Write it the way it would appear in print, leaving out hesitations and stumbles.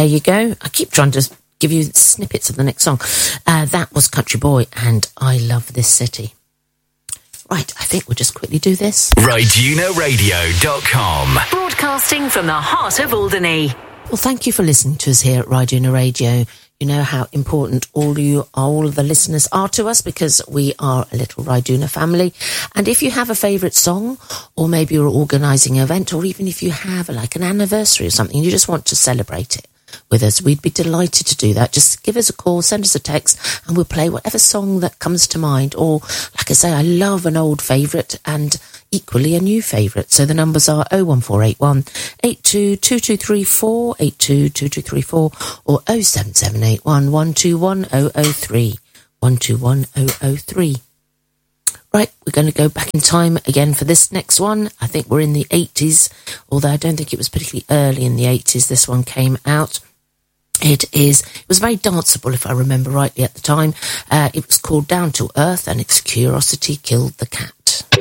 there you go. I keep trying to give you snippets of the next song. That was Country Boy and I Love This City. Right, I think we'll just quickly do this. RideUnoRadio.com. Broadcasting from the heart of Alderney. Well, thank you for listening to us here at Ride Uno Radio. You know how important all of the listeners are to us because we are a little Ride Uno family. And if you have a favourite song, or maybe you're organising an event, or even if you have like an anniversary or something, you just want to celebrate it with us, we'd be delighted to do that. Just give us a call, send us a text, and we'll play whatever song that comes to mind. Or, like I say, I love an old favourite and equally a new favourite. So the numbers are 01481 822234, 822234, or 07781 121003, 121003. Right, we're going to go back in time again for this next one. I think we're in the 80s, although I don't think it was particularly early in the 80s this one came out. It was very danceable, if I remember rightly at the time. It was called Down to Earth, and its Curiosity Killed the Cat.